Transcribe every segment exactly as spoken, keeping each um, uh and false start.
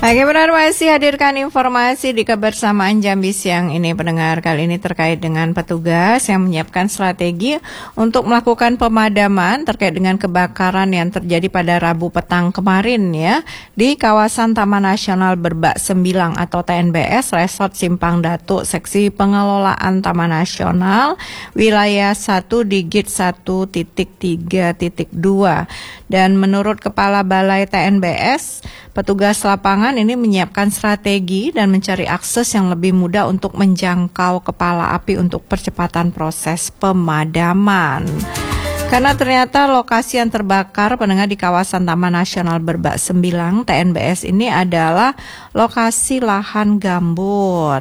Oke, benar, masih hadirkan informasi di kebersamaan Jambi siang ini, pendengar. Kali ini terkait dengan petugas yang menyiapkan strategi untuk melakukan pemadaman terkait dengan kebakaran yang terjadi pada Rabu petang kemarin ya di kawasan Taman Nasional Berbak Sembilang atau T N B S Resort Simpang Datuk, Seksi Pengelolaan Taman Nasional Wilayah satu Digit satu titik tiga titik dua. Dan menurut Kepala Balai T N B S, petugas lapangan ini menyiapkan strategi dan mencari akses yang lebih mudah untuk menjangkau kepala api untuk percepatan proses pemadaman. Karena ternyata lokasi yang terbakar, pendengar, di kawasan Taman Nasional Berbak Sembilang T N B S ini adalah lokasi lahan gambut.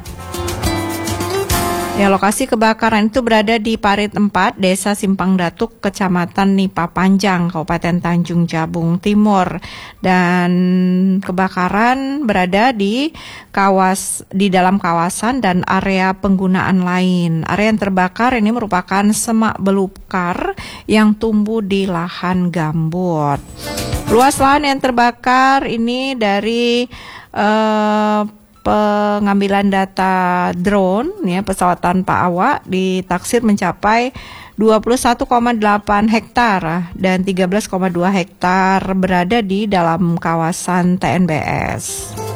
Ya, lokasi kebakaran itu berada di Parit empat, Desa Simpang Datuk, Kecamatan Nipa Panjang, Kabupaten Tanjung Jabung Timur. Dan kebakaran berada di kawas di dalam kawasan dan area penggunaan lain. Area yang terbakar ini merupakan semak belukar yang tumbuh di lahan gambut. Luas lahan yang terbakar ini dari uh, pengambilan data drone ya, pesawat tanpa awak, ditaksir mencapai dua puluh satu koma delapan hektar dan tiga belas koma dua hektar berada di dalam kawasan T N B S.